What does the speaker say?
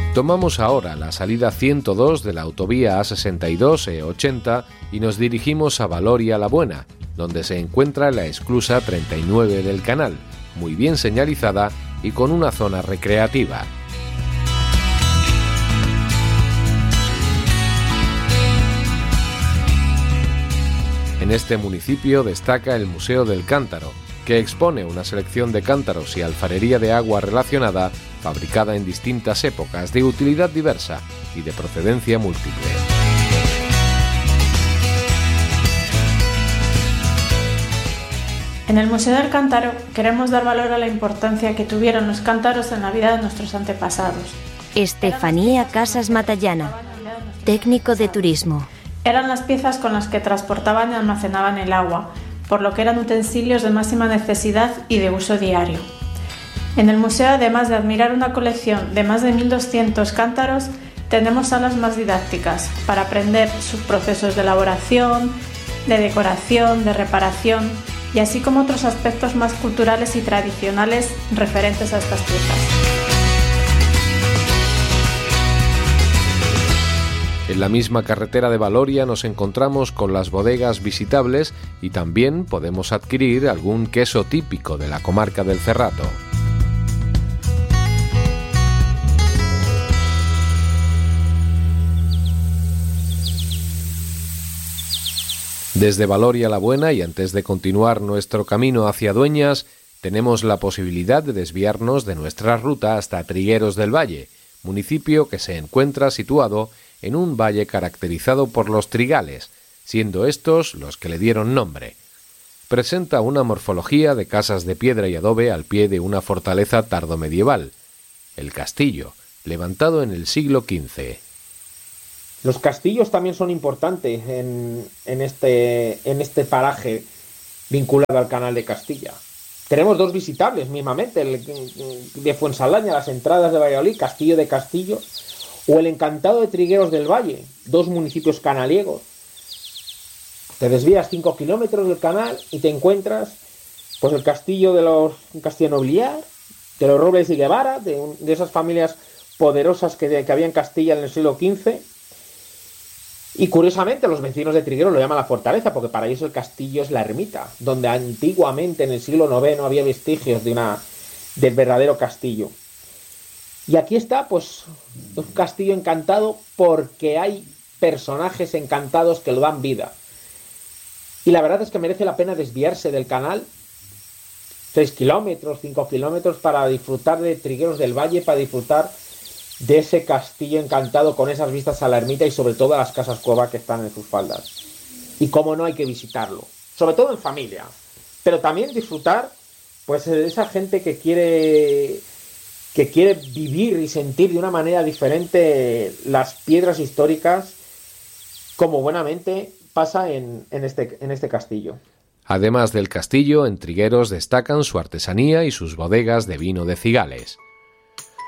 Tomamos ahora la salida 102 de la autovía A62-E80 y nos dirigimos a Valoria la Buena, donde se encuentra la esclusa 39 del canal, muy bien señalizada y con una zona recreativa. En este municipio destaca el Museo del Cántaro, que expone una selección de cántaros y alfarería de agua relacionada, fabricada en distintas épocas, de utilidad diversa y de procedencia múltiple. En el Museo del Cántaro queremos dar valor a la importancia que tuvieron los cántaros en la vida de nuestros antepasados. Estefanía Casas Matallana, técnico de turismo. Eran las piezas con las que transportaban y almacenaban el agua, por lo que eran utensilios de máxima necesidad y de uso diario. En el museo, además de admirar una colección de más de 1.200 cántaros, tenemos salas más didácticas para aprender sus procesos de elaboración, de decoración, de reparación y así como otros aspectos más culturales y tradicionales referentes a estas piezas. En la misma carretera de Valoria nos encontramos con las bodegas visitables y también podemos adquirir algún queso típico de la comarca del Cerrato. Desde Valoria la Buena y antes de continuar nuestro camino hacia Dueñas, tenemos la posibilidad de desviarnos de nuestra ruta hasta Trigueros del Valle, municipio que se encuentra situado en un valle caracterizado por los trigales, siendo estos los que le dieron nombre. Presenta una morfología de casas de piedra y adobe al pie de una fortaleza tardomedieval, el castillo, levantado en el siglo XV. Los castillos también son importantes en este paraje vinculado al Canal de Castilla. Tenemos dos visitables mismamente, el de Fuensaldaña, las entradas de Valladolid, Castillo de Castillos, o el Encantado de Trigueros del Valle, dos municipios canaliegos. Te desvías 5 kilómetros del canal y te encuentras pues el castillo un castillo nobiliar, de los Robles y Guevara, de esas familias poderosas que había en Castilla en el siglo XV. Y curiosamente los vecinos de Trigueros lo llaman la fortaleza, porque para ellos el castillo es la ermita, donde antiguamente en el siglo IX había vestigios del verdadero castillo. Y aquí está, pues, un castillo encantado porque hay personajes encantados que lo dan vida. Y la verdad es que merece la pena desviarse del canal 6 kilómetros, 5 kilómetros para disfrutar de Trigueros del Valle, para disfrutar de ese castillo encantado con esas vistas a la ermita y sobre todo a las casas cueva que están en sus faldas. Y cómo no, hay que visitarlo, sobre todo en familia, pero también disfrutar pues de esa gente que quiere vivir y sentir de una manera diferente las piedras históricas, como buenamente pasa en este castillo. Además del castillo, en Trigueros destacan su artesanía y sus bodegas de vino de Cigales.